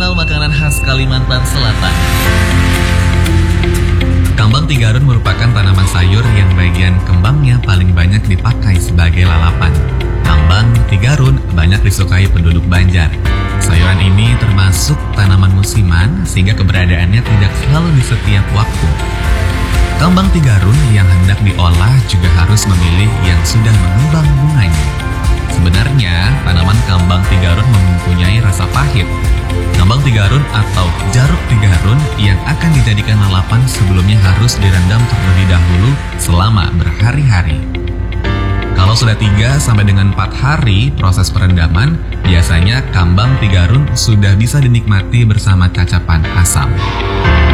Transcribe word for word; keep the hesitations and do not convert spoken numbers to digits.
mengenal makanan khas Kalimantan Selatan. Kambang tigarun merupakan tanaman sayur yang bagian kembangnya paling banyak dipakai sebagai lalapan. Kambang tigarun banyak disukai penduduk Banjar. Sayuran ini termasuk tanaman musiman sehingga keberadaannya tidak selalu di setiap waktu. Kambang tigarun yang hendak diolah juga harus memilih yang sudah mengembang bunganya. Sebenarnya, tanaman kambang tigarun mempunyai rasa pahit. Kambang tigarun atau jaruk tigarun yang akan dijadikan lalapan sebelumnya harus direndam terlebih dahulu selama berhari-hari. Kalau sudah tiga sampai dengan empat hari proses perendaman, biasanya kambang tigarun sudah bisa dinikmati bersama cacapan asam.